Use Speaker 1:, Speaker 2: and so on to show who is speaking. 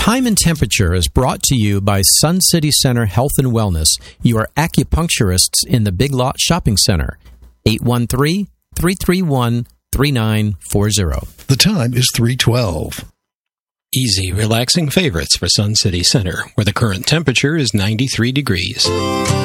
Speaker 1: Time and Temperature is brought to you by Sun City Center Health and Wellness, your acupuncturists in the Big Lot Shopping Center. 813-331-3940.
Speaker 2: The time is 3:12.
Speaker 3: Easy, relaxing favorites for Sun City Center, where the current temperature is 93 degrees.